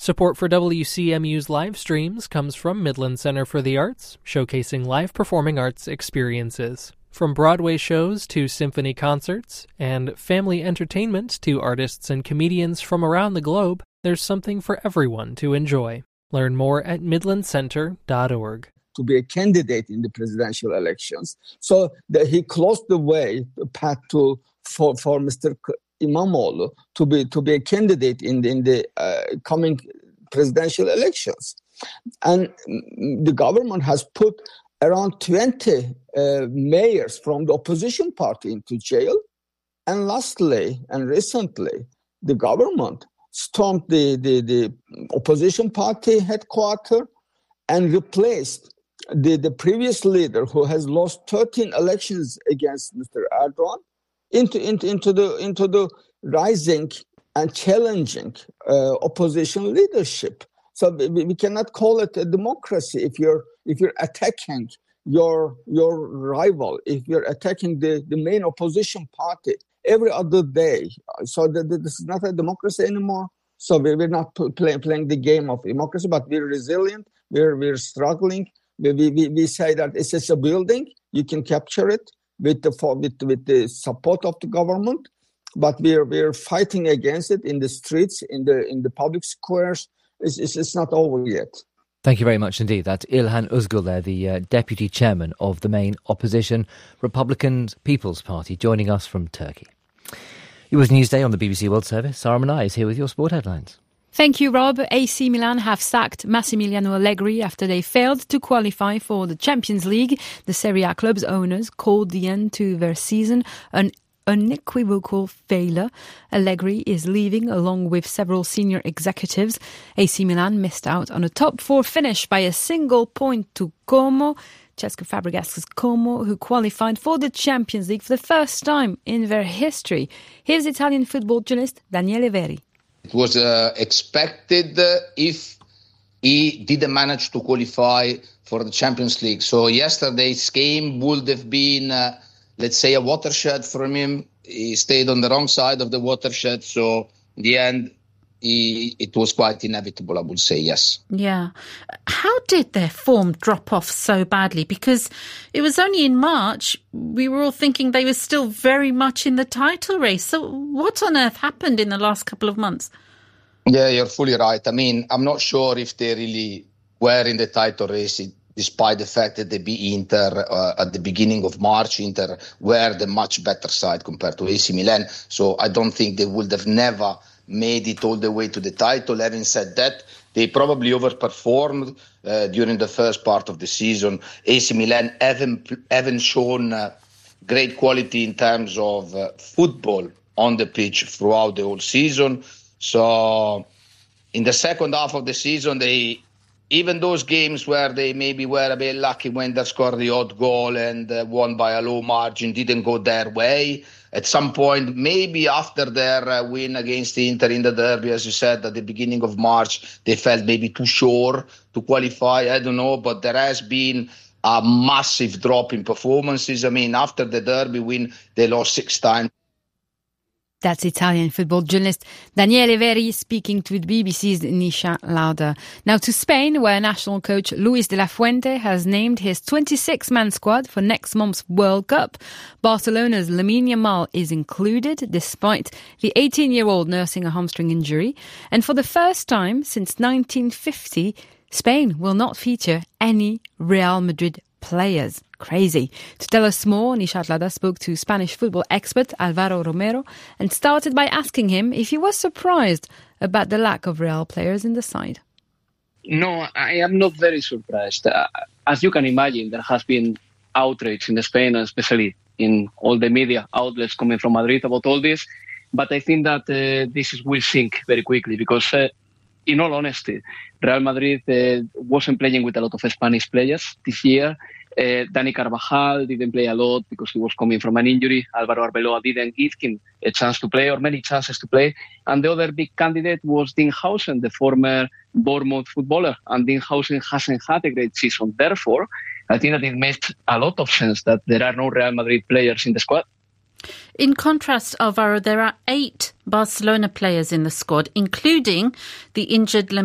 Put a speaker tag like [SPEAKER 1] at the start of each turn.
[SPEAKER 1] Support for WCMU's live streams comes from Midland Center for the Arts, showcasing live performing arts experiences. From Broadway shows to symphony concerts, and family entertainment to artists and comedians from around the globe, there's something for everyone to enjoy. Learn more at midlandcenter.org.
[SPEAKER 2] To be a candidate in the presidential elections. So he closed the path for Mr. İmamoğlu to be a candidate in the coming presidential elections. And the government has put around 20 mayors from the opposition party into jail. And lastly and recently, the government stormed the opposition party headquarters and replaced the previous leader, who has lost 13 elections against Mr. Erdogan, into the rising and challenging opposition leadership. So we cannot call it a democracy if you're attacking your rival, if you're attacking the main opposition party every other day. So this is not a democracy anymore. So we're not playing the game of democracy, but we're resilient. We're struggling. We say that it's just a building. You can capture it with the support of the government, but we're fighting against it in the streets, in the public squares. It's not over yet.
[SPEAKER 3] Thank you very much indeed. That's İlhan Özgül there, the deputy chairman of the main opposition Republican People's Party, joining us from Turkey. It was Newsday on the BBC World Service. Sarah Manai is here with your sport headlines.
[SPEAKER 4] Thank you, Rob. AC Milan have sacked Massimiliano Allegri after they failed to qualify for the Champions League. The Serie A club's owners called the end to their season an unequivocal failure. Allegri is leaving along with several senior executives. AC Milan missed out on a top four finish by a single point to Como, Cesca Fabregas's Como, who qualified for the Champions League for the first time in their history. Here's Italian football journalist Daniele Veri.
[SPEAKER 5] It was expected if he didn't manage to qualify for the Champions League. So yesterday's game would have been, let's say, a watershed for him. He stayed on the wrong side of the watershed. So in the end, it was quite inevitable, I would say, yes.
[SPEAKER 6] Yeah. How did their form drop off so badly? Because it was only in March we were all thinking they were still very much in the title race. So what on earth happened in the last couple of months?
[SPEAKER 5] Yeah, you're fully right. I mean, I'm not sure if they really were in the title race, despite the fact that they beat Inter at the beginning of March. Inter were the much better side compared to AC Milan. So I don't think they would have never made it all the way to the title. Having said that, they probably overperformed during the first part of the season. AC Milan haven't shown great quality in terms of football on the pitch throughout the whole season. So in the second half of the season, even those games where they maybe were a bit lucky when they scored the odd goal and won by a low margin, didn't go their way. At some point, maybe after their win against the Inter in the derby, as you said, at the beginning of March, they felt maybe too sure to qualify. I don't know, but there has been a massive drop in performances. I mean, after the derby win, they lost 6 times.
[SPEAKER 4] That's Italian football journalist Daniele Veri speaking to the BBC's Nisha Lauda. Now to Spain, where national coach Luis de la Fuente has named his 26-man squad for next month's World Cup. Barcelona's Lamine Yamal is included, despite the 18-year-old nursing a hamstring injury. And for the first time since 1950, Spain will not feature any Real Madrid players. Crazy. To tell us more, Nishat Lada spoke to Spanish football expert Alvaro Romero and started by asking him if he was surprised about the lack of Real players in the side.
[SPEAKER 7] No, I am not very surprised. As you can imagine, there has been outrage in Spain, especially in all the media outlets coming from Madrid about all this. But I think that this will sink very quickly because, in all honesty, Real Madrid wasn't playing with a lot of Spanish players this year. Dani Carvajal didn't play a lot because he was coming from an injury. Álvaro Arbeloa didn't give him a chance to play or many chances to play. And the other big candidate was Dean Howson, the former Bournemouth footballer. And Dean Howson hasn't had a great season. Therefore, I think that it makes a lot of sense that there are no Real Madrid players in the squad.
[SPEAKER 6] In contrast, Alvaro, there are 8 Barcelona players in the squad, including the injured